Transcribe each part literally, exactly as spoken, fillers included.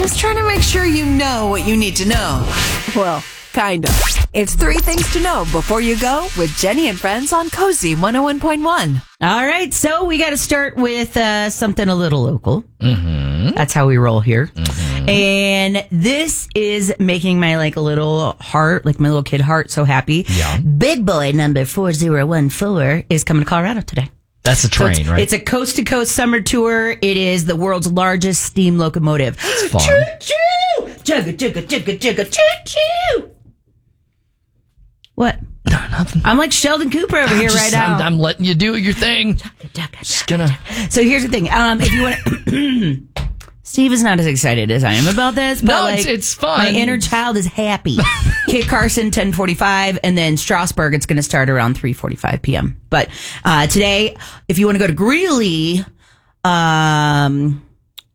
Just trying to make sure you know what you need to know. Well, kind of. It's three things to know before you go with Jenny and Friends on Cozy one oh one point one. All right, so we got to start with uh, something a little local. Mm-hmm. That's how we roll here. Mm-hmm. And this is making my like a little heart, like my little kid heart, so happy. Yeah. Big boy number four zero one four is coming to Colorado today. That's a train, so it's, right? It's a coast-to-coast summer tour. It is the world's largest steam locomotive. It's fun. Choo-choo! Chugga, chugga, chugga, chugga, choo-choo! What? No, nothing. I'm like Sheldon Cooper over I'm here just, right now. I'm, I'm letting you do your thing. Just gonna. So here's the thing. Um, if you want to... Steve is not as excited as I am about this, but No, like, it's- it's fun. My inner child is happy. Kit Carson, ten forty-five, and then Strasburg, it's going to start around three forty-five p.m. But uh, today, if you want to go to Greeley, um,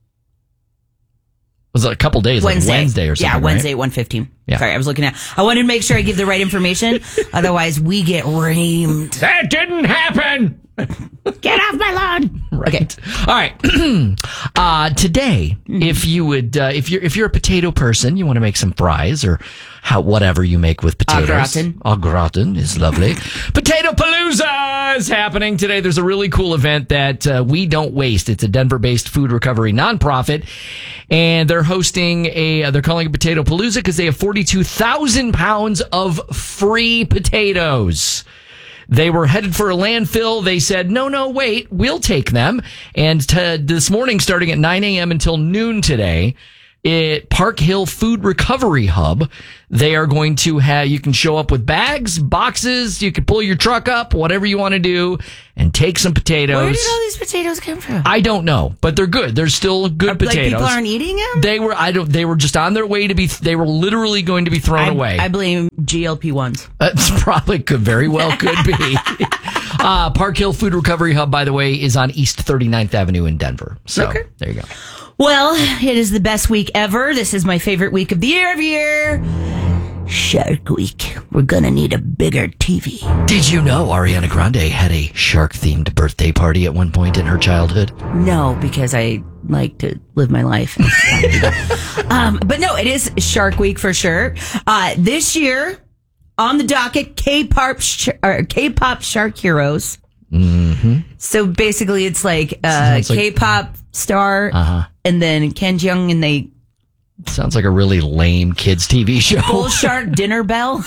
Was it a couple days, Wednesday. like Wednesday or something? Yeah, Wednesday, right? one fifteen. Yeah. Sorry, I was looking at... I wanted to make sure I give the right information. Otherwise, we get reamed. That didn't happen. Get off my lawn. Right. Okay. All right. uh, today, if you would, uh, if you're if you're a potato person, you want to make some fries or how whatever you make with potatoes. Au gratin. Au gratin is lovely. Potato Palooza is happening today. There's a really cool event that uh, We Don't Waste. It's a Denver-based food recovery nonprofit, and they're hosting a. Uh, they're calling it Potato Palooza because they have forty-two thousand pounds of free potatoes. They were headed for a landfill. They said, no, no, wait, we'll take them. And to, this morning, starting at nine a.m. until noon today, at Park Hill Food Recovery Hub, they are going to have, you can show up with bags, boxes, you can pull your truck up, whatever you want to do, and take some potatoes. Where did all these potatoes come from? I don't know, but they're good. They're still good Are, potatoes. Like people aren't eating them? They were, I don't, they were just on their way to be, they were literally going to be thrown I, away. I blame G L P ones. That's probably could very well could be. uh, Park Hill Food Recovery Hub, by the way, is on East thirty-ninth Avenue in Denver. So Okay. there you go. Well, it is the best week ever. This is my favorite week of the year every year. Shark Week. We're gonna need a bigger T V. Did you know Ariana Grande had a shark-themed birthday party at one point in her childhood? No, because I like to live my life. um, but no, it is Shark Week for sure. Uh, this year on the docket, K-pop, sh- or K-pop Shark Heroes. Mm-hmm. So basically, it's like a Sounds like- K-pop star, Uh-huh. and then Ken Jeong, and they Sounds like a really lame kids' T V show. Bull Shark Dinner Bell.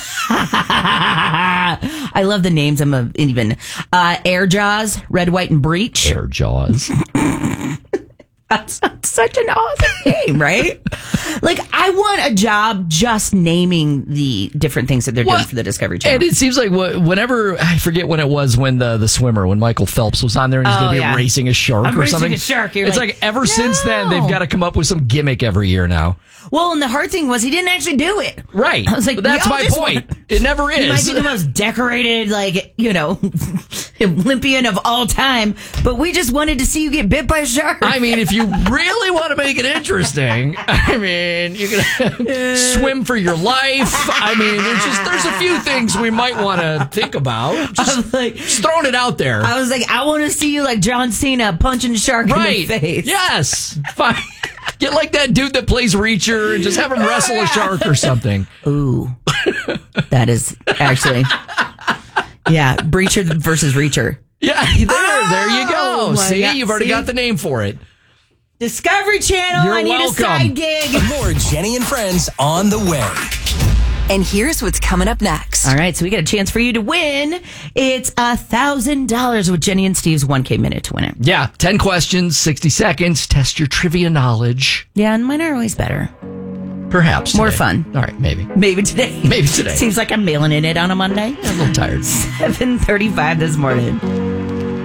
I love the names. I'm a, even uh, Air Jaws, Red, White, and Breach. Air Jaws. That's such an awesome name, right? Like, I want a job just naming the different things that they're doing What? for the Discovery Channel. And it seems like wh- whenever, I forget when it was, when the, the swimmer, when Michael Phelps was on there and he's Oh, going to be yeah. racing a shark I'm or racing something. a shark. You're It's like, like, ever since then, no. they've got to come up with some gimmick every year now. Well, and the hard thing was he didn't actually do it. Right. I was like, But that's we all my just point. want- It never He might is. be the most decorated, like, you know, Olympian of all time, but we just wanted to see you get bit by a shark. I mean, if you really want to make it interesting, I mean, you can swim for your life. I mean, there's just there's a few things we might want to think about. Just, I'm like, just throwing it out there. I was like, I want to see you like John Cena punching a shark Right. in the face. Yes. Fine. Get like that dude that plays Reacher and just have him wrestle a shark or something. Ooh, that is actually, yeah, Breacher versus Reacher. Yeah, there, there you go. Oh, my See, God. you've already See? got the name for it. Discovery Channel, You're I need welcome. a side gig. More Jenny and Friends on the way. And here's what's coming up next. All right, so we got a chance for you to win. It's a thousand dollars with Jenny and Steve's one K minute to win it. Yeah, ten questions, sixty seconds. Test your trivia knowledge. Yeah, and mine are always better. Perhaps More today. fun. All right, maybe. Maybe today. Maybe today. Seems like I'm mailing in it on a Monday. I'm a little tired. seven thirty-five this morning.